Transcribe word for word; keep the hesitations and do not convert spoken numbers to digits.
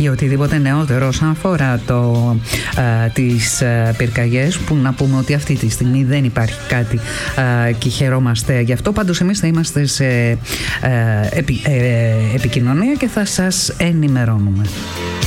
για οτιδήποτε νεότερο όσον αφορά το, ε, τις ε, πυρκαγιές, που να πούμε ότι αυτή τη στιγμή δεν υπάρχει κάτι ε, και χαιρόμαστε γι' αυτό. Πάντως εμείς θα είμαστε σε ε, επι, ε, επικοινωνία και θα σας ενημερώνουμε.